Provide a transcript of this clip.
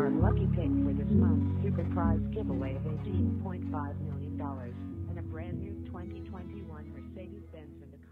our lucky pick for this month's super prize giveaway of $18.5 million and a brand new 2021 Mercedes-Benz in the